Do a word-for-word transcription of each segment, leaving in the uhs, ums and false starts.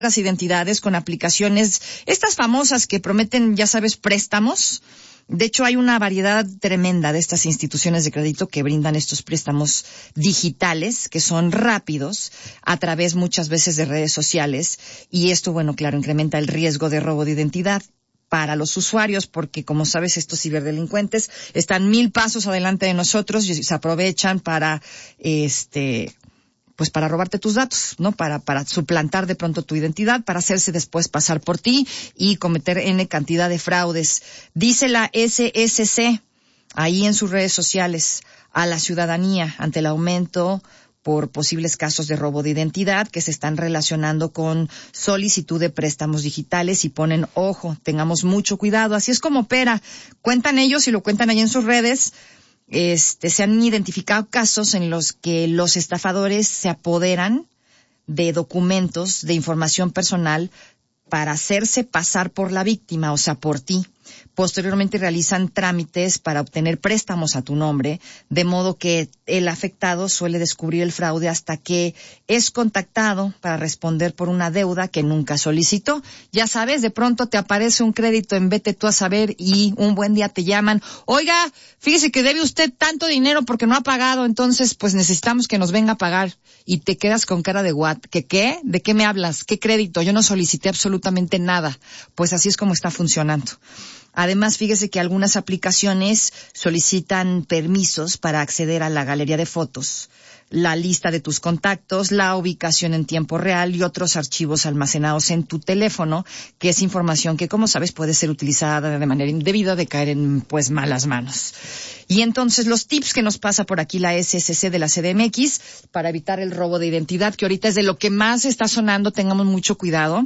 las identidades con aplicaciones, estas famosas que prometen, ya sabes, préstamos. De hecho, hay una variedad tremenda de estas instituciones de crédito que brindan estos préstamos digitales, que son rápidos, a través muchas veces de redes sociales. Y esto, bueno, claro, incrementa el riesgo de robo de identidad para los usuarios, porque como sabes, estos ciberdelincuentes están mil pasos adelante de nosotros y se aprovechan para, este... pues para robarte tus datos, ¿no? Para, para suplantar de pronto tu identidad, para hacerse después pasar por ti y cometer N cantidad de fraudes. Dice la S S C, ahí en sus redes sociales, a la ciudadanía ante el aumento por posibles casos de robo de identidad que se están relacionando con solicitud de préstamos digitales y ponen, ojo, tengamos mucho cuidado. Así es como opera. Cuentan ellos y lo cuentan ahí en sus redes. Este, se han identificado casos en los que los estafadores se apoderan de documentos, de información personal para hacerse pasar por la víctima, o sea, por ti. Posteriormente realizan trámites para obtener préstamos a tu nombre, de modo que el afectado suele descubrir el fraude hasta que es contactado para responder por una deuda que nunca solicitó. Ya sabes, de pronto te aparece un crédito en vete tú a saber y un buen día te llaman. Oiga, fíjese que debe usted tanto dinero porque no ha pagado, entonces pues necesitamos que nos venga a pagar. Y te quedas con cara de what, ¿qué qué? ¿De qué me hablas? ¿Qué crédito? Yo no solicité absolutamente nada. Pues así es como está funcionando. Además, fíjese que algunas aplicaciones solicitan permisos para acceder a la galería de fotos, la lista de tus contactos, la ubicación en tiempo real y otros archivos almacenados en tu teléfono, que es información que, como sabes, puede ser utilizada de manera indebida, de caer en, pues, malas manos. Y entonces los tips que nos pasa por aquí la S S C de la C D M X para evitar el robo de identidad, que ahorita es de lo que más está sonando, tengamos mucho cuidado.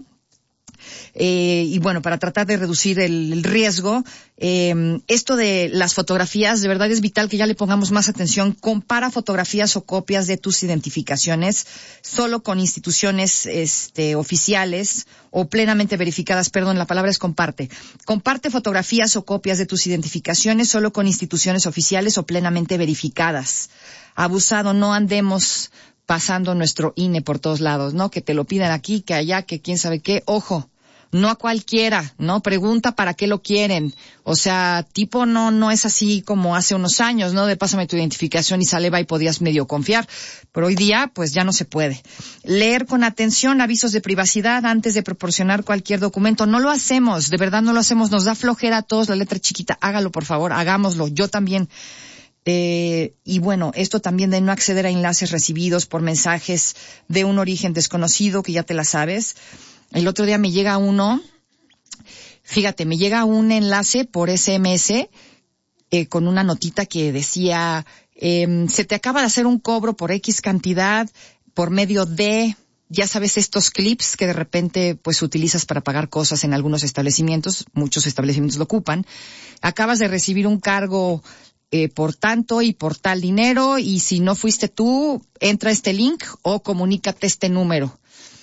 Eh, y bueno, para tratar de reducir el, el riesgo, eh, esto de las fotografías, de verdad es vital que ya le pongamos más atención. Compara fotografías o copias de tus identificaciones solo con instituciones este, oficiales o plenamente verificadas. Perdón, la palabra es comparte. Comparte fotografías o copias de tus identificaciones solo con instituciones oficiales o plenamente verificadas. Abusado, no andemos pasando nuestro I N E por todos lados, ¿no? Que te lo pidan aquí, que allá, que quién sabe qué. Ojo, no a cualquiera, ¿no? Pregunta para qué lo quieren. O sea, tipo no no es así como hace unos años, ¿no? De pásame tu identificación y sale va y podías medio confiar. Pero hoy día, pues ya no se puede. Leer con atención avisos de privacidad antes de proporcionar cualquier documento. No lo hacemos, de verdad no lo hacemos. Nos da flojera a todos la letra chiquita. Hágalo, por favor, hagámoslo. Yo también. Eh, y bueno, esto también de no acceder a enlaces recibidos por mensajes de un origen desconocido, que ya te la sabes. El otro día me llega uno, fíjate, me llega un enlace por S M S eh, con una notita que decía, eh, se te acaba de hacer un cobro por X cantidad por medio de, ya sabes, estos clips que de repente pues utilizas para pagar cosas en algunos establecimientos, muchos establecimientos lo ocupan. Acabas de recibir un cargo Eh, por tanto y por tal dinero, y si no fuiste tú, entra a este link o comunícate este número.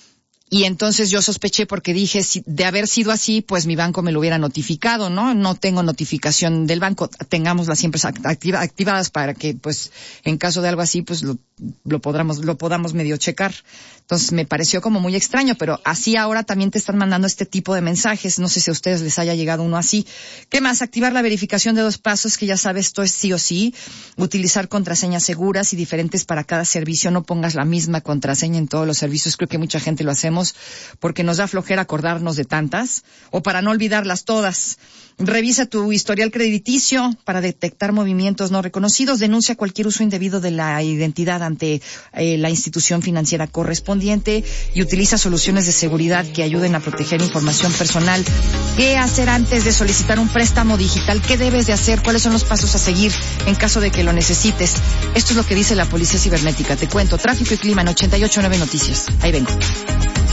Y entonces yo sospeché porque dije, si de haber sido así, pues mi banco me lo hubiera notificado, ¿no? No tengo notificación del banco, tengámoslas siempre activa, activadas para que, pues, en caso de algo así, pues lo, lo podamos, lo podamos medio checar. Entonces me pareció como muy extraño, pero así ahora también te están mandando este tipo de mensajes. No sé si a ustedes les haya llegado uno así. ¿Qué más? Activar la verificación de dos pasos, que ya sabes, esto es sí o sí. Utilizar contraseñas seguras y diferentes para cada servicio. No pongas la misma contraseña en todos los servicios. Creo que mucha gente lo hacemos porque nos da flojera acordarnos de tantas, o para no olvidarlas todas. Revisa tu historial crediticio para detectar movimientos no reconocidos. Denuncia cualquier uso indebido de la identidad ante eh, la institución financiera correspondiente y utiliza soluciones de seguridad que ayuden a proteger información personal. ¿Qué hacer antes de solicitar un préstamo digital? ¿Qué debes de hacer? ¿Cuáles son los pasos a seguir en caso de que lo necesites? Esto es lo que dice la Policía Cibernética. Te cuento. Tráfico y clima en ochenta y ocho punto nueve Noticias. Ahí vengo.